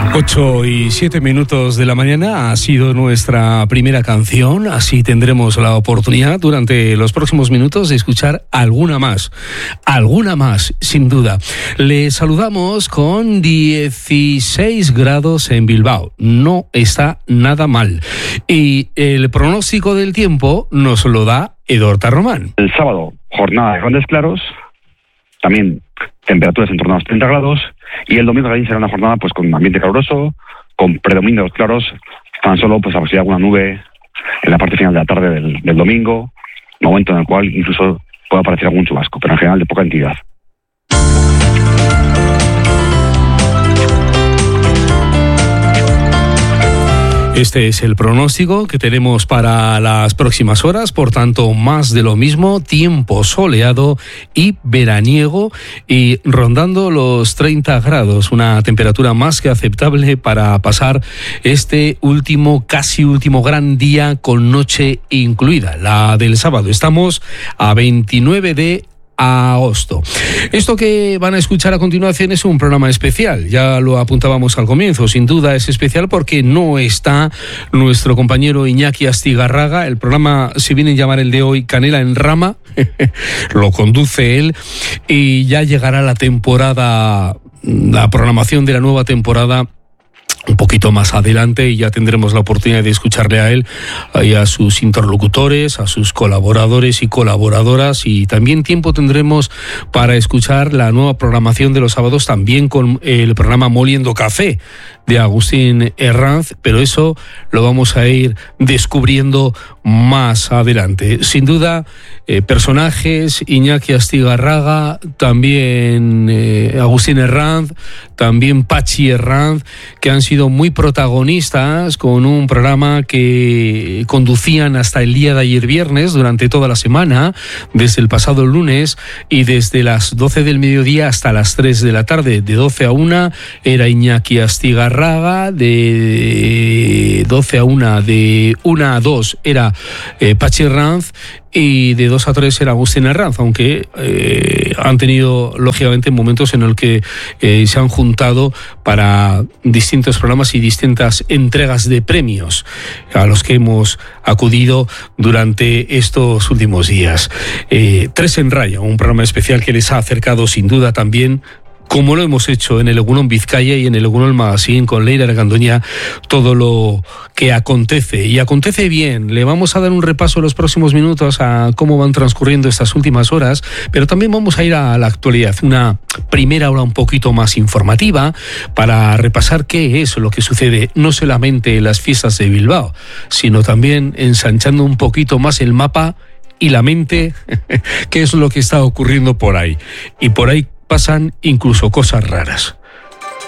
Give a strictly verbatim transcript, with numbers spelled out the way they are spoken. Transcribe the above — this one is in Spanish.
Ocho y siete minutos de la mañana ha sido nuestra primera canción, así tendremos la oportunidad durante los próximos minutos de escuchar alguna más, alguna más, sin duda. Le saludamos con dieciséis grados en Bilbao, no está nada mal. Y el pronóstico del tiempo nos lo da Edorta Román. El sábado, jornada de grandes claros, también temperaturas en torno a los treinta grados, y el domingo también será una jornada pues con ambiente caluroso, con predominio de los claros, tan solo pues a posibilidad de alguna nube en la parte final de la tarde del, del domingo, momento en el cual incluso puede aparecer algún chubasco, pero en general de poca entidad. Este es el pronóstico que tenemos para las próximas horas, por tanto, más de lo mismo, tiempo soleado y veraniego y rondando los treinta grados, una temperatura más que aceptable para pasar este último, casi último gran día con noche incluida, la del sábado. Estamos a veintinueve de agosto. Esto que van a escuchar a continuación es un programa especial, ya lo apuntábamos al comienzo, sin duda es especial porque no está nuestro compañero Iñaki Astigarraga. El programa se viene a llamar el de hoy Canela en Rama, lo conduce él y ya llegará la temporada, la programación de la nueva temporada un poquito más adelante y ya tendremos la oportunidad de escucharle a él y a sus interlocutores, a sus colaboradores y colaboradoras, y también tiempo tendremos para escuchar la nueva programación de los sábados también con el programa Moliendo Café de Agustín Herranz, pero eso lo vamos a ir descubriendo más adelante. Sin duda, eh, personajes, Iñaki Astigarraga, también eh, Agustín Herranz, también Pachi Herranz, que han sido muy protagonistas con un programa que conducían hasta el día de ayer viernes, durante toda la semana, desde el pasado lunes, y desde las doce del mediodía hasta las tres de la tarde, de doce a una era Iñaki Astigarraga, de doce a una, de una a dos era eh, Pachi Herranz, y de dos a tres era Agustín Herranz, aunque eh, han tenido lógicamente momentos en el que eh, se han juntado para distintos programas y distintas entregas de premios a los que hemos acudido durante estos últimos días. Eh, Tres en Raya, un programa especial que les ha acercado sin duda también, como lo hemos hecho en el Egunon Vizcaya y en el Egunon Magazine con Leire Argandoña, todo lo que acontece. Y acontece bien. Le vamos a dar un repaso en los próximos minutos a cómo van transcurriendo estas últimas horas, pero también vamos a ir a la actualidad. Una primera hora un poquito más informativa para repasar qué es lo que sucede no solamente en las fiestas de Bilbao, sino también ensanchando un poquito más el mapa y la mente, qué es lo que está ocurriendo por ahí. Y por ahí pasan incluso cosas raras.